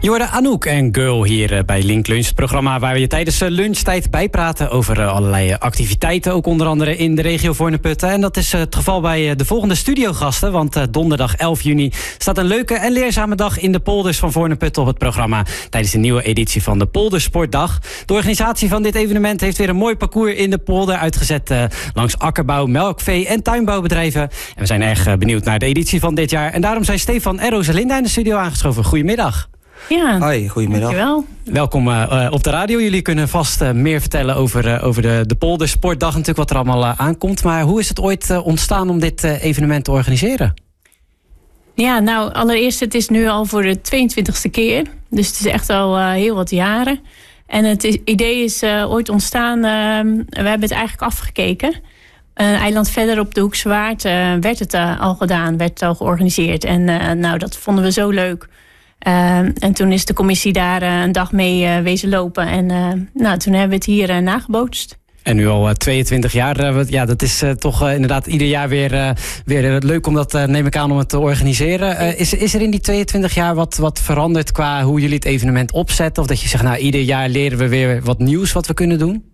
Je hoorde Anouk en Girl hier bij Link Lunch, het programma waar we je tijdens lunchtijd bijpraten over allerlei activiteiten, ook onder andere in de regio Voorne-Putten. En dat is het geval bij de volgende studiogasten, want donderdag 11 juni staat een leuke en leerzame dag in de polders van Voorne-Putten op het programma tijdens de nieuwe editie van de Poldersportdag. De organisatie van dit evenement heeft weer een mooi parcours in de polder uitgezet langs akkerbouw, melkvee en tuinbouwbedrijven. En we zijn erg benieuwd naar de editie van dit jaar. En daarom zijn Stefan en Rosalinda in de studio aangeschoven. Goedemiddag. Ja, hoi, goedemiddag. Dankjewel. Welkom op de radio. Jullie kunnen vast meer vertellen over de Poldersportdag, natuurlijk wat er allemaal aankomt. Maar hoe is het ooit ontstaan om dit evenement te organiseren? Ja, nou allereerst, het is nu al voor de 22e keer. Dus het is echt al heel wat jaren. En het idee is ooit ontstaan, we hebben het eigenlijk afgekeken. Een eiland verder op de Hoekse Waard werd het al gedaan, werd het al georganiseerd. En nou, dat vonden we zo leuk. En toen is de commissie daar een dag mee wezen lopen. En nou, toen hebben we het hier nagebootst. En nu al 22 jaar. Ja, dat is toch inderdaad ieder jaar weer leuk om dat, neem ik aan, om het te organiseren. Is er in die 22 jaar wat veranderd qua hoe jullie het evenement opzetten? Of dat je zegt, nou, ieder jaar leren we weer wat nieuws wat we kunnen doen?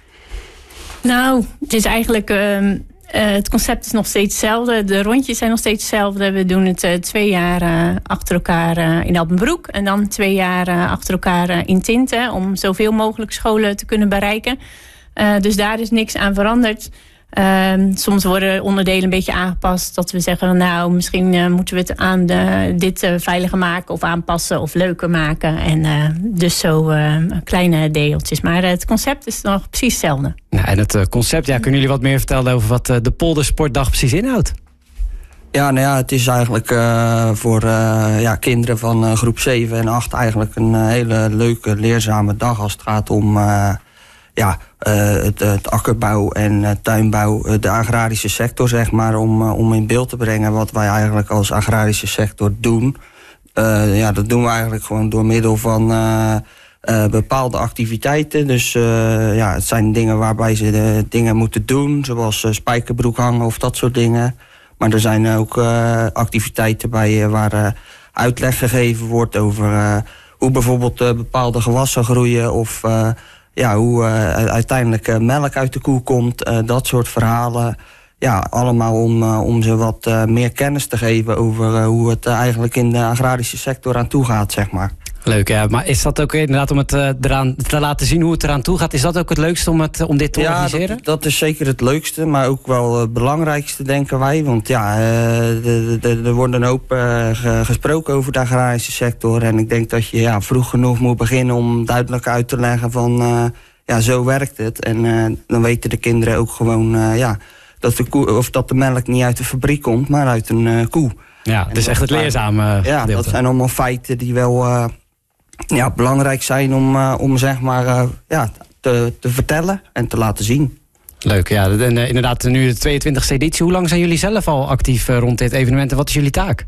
Nou, het is eigenlijk... het concept is nog steeds hetzelfde. De rondjes zijn nog steeds hetzelfde. We doen het 2 jaar achter elkaar in Elpenbroek. En dan 2 jaar achter elkaar in Tinten. Om zoveel mogelijk scholen te kunnen bereiken. Dus daar is niks aan veranderd. Soms worden onderdelen een beetje aangepast. Dat we zeggen, nou, misschien moeten we het aan dit veiliger maken. Of aanpassen of leuker maken. En dus zo kleine deeltjes. Maar het concept is nog precies hetzelfde. Nou, en het concept, ja, kunnen jullie wat meer vertellen over wat de Poldersportdag precies inhoudt? Ja, nou ja, het is eigenlijk voor kinderen van groep 7 en 8 eigenlijk een hele leuke, leerzame dag als het gaat om het akkerbouw en tuinbouw, de agrarische sector, zeg maar, om in beeld te brengen wat wij eigenlijk als agrarische sector doen. Dat doen we eigenlijk gewoon door middel van bepaalde activiteiten. Dus het zijn dingen waarbij ze dingen moeten doen, zoals spijkerbroek hangen of dat soort dingen. Maar er zijn ook activiteiten bij waar uitleg gegeven wordt over hoe bijvoorbeeld bepaalde gewassen groeien of hoe uiteindelijk melk uit de koe komt. Dat soort verhalen. Ja, allemaal om ze wat meer kennis te geven over hoe het eigenlijk in de agrarische sector aan toe gaat, zeg maar. Leuk, ja. Maar is dat ook inderdaad om het eraan te laten zien hoe het eraan toe gaat? Is dat ook het leukste om dit te organiseren? Ja, dat is zeker het leukste, maar ook wel het belangrijkste, denken wij. Want ja, er wordt een hoop gesproken over de agrarische sector. En ik denk dat je vroeg genoeg moet beginnen om duidelijk uit te leggen van zo werkt het. En dan weten de kinderen ook gewoon dat de melk niet uit de fabriek komt, maar uit een koe. Ja, dus echt het leerzame gedeelte. Dat zijn allemaal feiten die wel belangrijk zijn om zeg maar te vertellen en te laten zien. Leuk, ja. En inderdaad, nu de 22e editie. Hoe lang zijn jullie zelf al actief rond dit evenement en wat is jullie taak?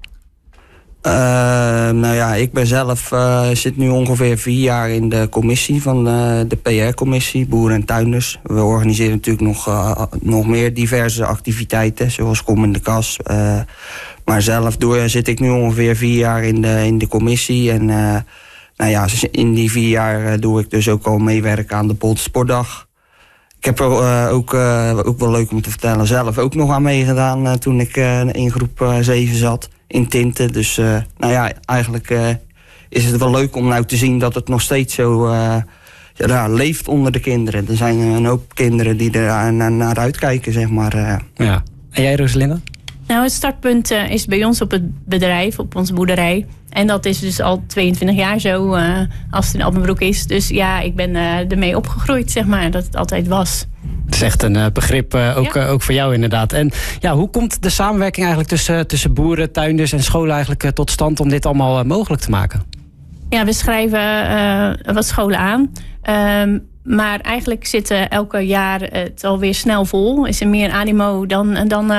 Ik ben zelf zit nu ongeveer 4 jaar in de commissie van de PR-commissie, Boeren en Tuinders. We organiseren natuurlijk nog meer diverse activiteiten, zoals Kom in de Kas. Maar zelf zit ik nu ongeveer 4 jaar in de commissie. En in die 4 jaar doe ik dus ook al meewerken aan de Poldersportdag. Ik heb er ook wel leuk om te vertellen, zelf ook nog aan meegedaan toen ik in groep 7 zat. In Tinten. Dus eigenlijk is het wel leuk om nou te zien dat het nog steeds zo leeft onder de kinderen. Er zijn een hoop kinderen die er naar uitkijken, zeg maar. Ja. En jij, Rosalinda? Nou, het startpunt is bij ons op het bedrijf, op onze boerderij. En dat is dus al 22 jaar zo, als het in Elpenbroek is. Dus ja, ik ben ermee opgegroeid, zeg maar, dat het altijd was. Het is echt een begrip, ook voor jou inderdaad. En ja, hoe komt de samenwerking eigenlijk tussen boeren, tuinders en scholen eigenlijk tot stand om dit allemaal mogelijk te maken? Ja, we schrijven wat scholen aan. Maar eigenlijk zit elke jaar het alweer snel vol. Is er meer animo dan